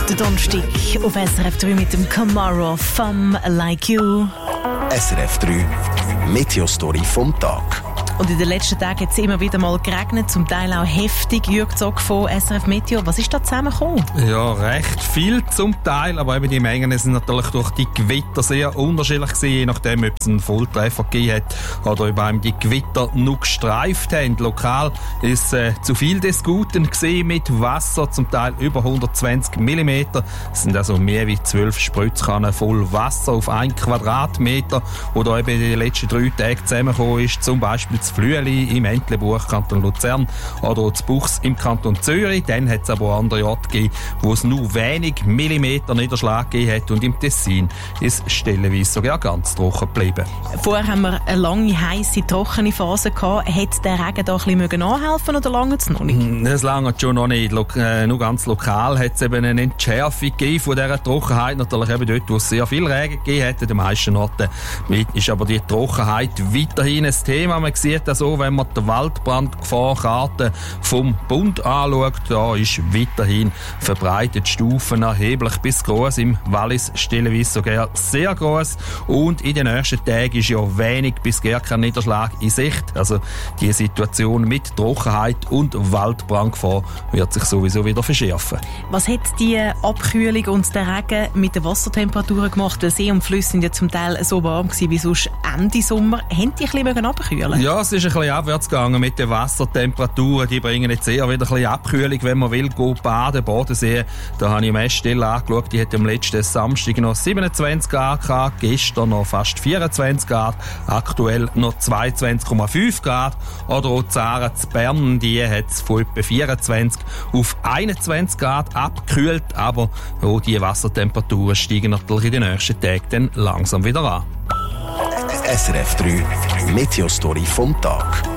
Der Donnerstag auf SRF 3 mit dem Camaro Femme Like You. SRF 3 Meteostory vom Tag. Und in den letzten Tagen hat es immer wieder mal geregnet, zum Teil auch heftig. Jürg Zog von SRF Meteo, was ist da zusammengekommen? Ja, recht viel zum Teil, aber eben die Mengen sind natürlich durch die Gewitter sehr unterschiedlich gewesen, je nachdem, ob es einen Volltreffer gegeben hat oder ob einem die Gewitter nur gestreift haben. Lokal ist zu viel des Guten gewesen mit Wasser, zum Teil über 120 mm. Das sind also mehr wie 12 Spritzkannen voll Wasser auf 1 Quadratmeter, oder eben in den letzten 3 Tagen zusammengekommen ist, zum Beispiel das Flüeli im Entlebuch, Kanton Luzern, oder das Buchs im Kanton Zürich. Dann hat es aber auch andere Orte gegeben, wo es nur wenig Millimeter Niederschlag gegeben hat, und im Tessin ist es stellenweise sogar ganz trocken geblieben. Vorher haben wir eine lange, heisse, trockene Phase gehabt. Hat der Regen da ein bisschen anhelfen oder lange es noch nicht? Das lange schon noch nicht. Nur ganz lokal hat es eben eine Entschärfung gegeben von dieser Trockenheit. Natürlich eben dort, wo es sehr viel Regen gegeben hat. In den meisten Orten ist aber die Trockenheit weiterhin ein Thema. Man sieht das auch, wenn man die Waldbrandgefahrkarte vom Bund anschaut. Da ist weiterhin verbreitet Stufen erheblich bis gross. Im Wallis stellenweise sogar sehr gross. Und in den nächsten Tagen ist ja wenig bis gar kein Niederschlag in Sicht. Also die Situation mit Trockenheit und Waldbrandgefahr wird sich sowieso wieder verschärfen. Was hat die Abkühlung und der Regen mit den Wassertemperaturen gemacht? Weil See und Flüsse sind ja zum Teil so warm gewesen wie sonst Ende Sommer. Haben die ein bisschen abkühlen? Ja, es ist ein bisschen abwärts gegangen mit den Wassertemperaturen. Die bringen jetzt eher wieder ein bisschen Abkühlung, wenn man will, baden. Bodensee, da habe ich Messstelle angeschaut, die hat am letzten Samstag noch 27 Grad gehabt, gestern noch fast 24 Grad, aktuell noch 22,5 Grad. Oder auch Zara zu Bern, die hat es von etwa 24 auf 21 Grad abgekühlt, aber auch die Wassertemperaturen steigen natürlich in den nächsten Tagen dann langsam wieder an. SRF 3 Meteostory vom Tag.